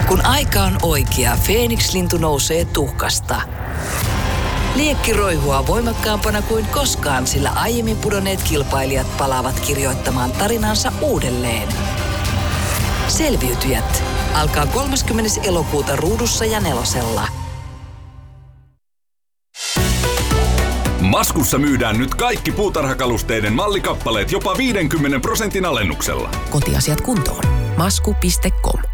Kun aika on oikea, Feeniks-lintu nousee tuhkasta. Liekki roihua voimakkaampana kuin koskaan, sillä aiemmin pudonneet kilpailijat palaavat kirjoittamaan tarinansa uudelleen. Selviytyjät alkaa 30. elokuuta Ruudussa ja Nelosella. Maskussa myydään nyt kaikki puutarhakalusteiden mallikappaleet jopa 50% alennuksella. Kotiasiat kuntoon. Masku.com